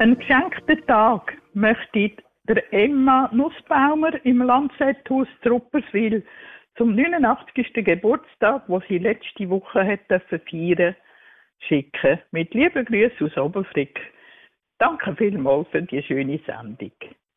Einen geschenkten Tag möchte ich der Emma Nussbaumer im Lanzetthaus Trupperswil zum 89. Geburtstag, wo sie letzte Woche hätte feiern, schicken. Mit lieben Grüßen aus Oberfrick. Danke vielmals für die schöne Sendung.